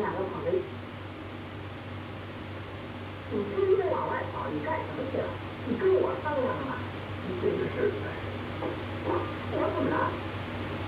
两个跑在一起。你至于往外跑，你干什么去了？你跟我商量了吗？